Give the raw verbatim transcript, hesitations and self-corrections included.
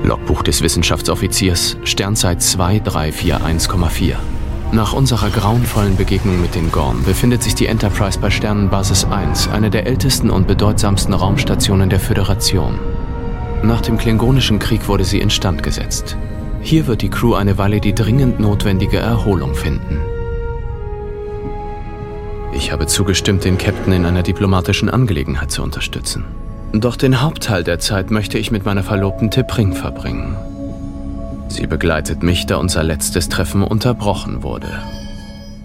Logbuch des Wissenschaftsoffiziers, Sternzeit zwei drei vier eins Komma vier. Nach unserer grauenvollen Begegnung mit den Gorn befindet sich die Enterprise bei Sternenbasis eins, eine der ältesten und bedeutsamsten Raumstationen der Föderation. Nach dem Klingonischen Krieg wurde sie instand gesetzt. Hier wird die Crew eine Weile die dringend notwendige Erholung finden. Ich habe zugestimmt, den Captain in einer diplomatischen Angelegenheit zu unterstützen. Doch den Hauptteil der Zeit möchte ich mit meiner Verlobten T'Pring verbringen. Sie begleitet mich, da unser letztes Treffen unterbrochen wurde.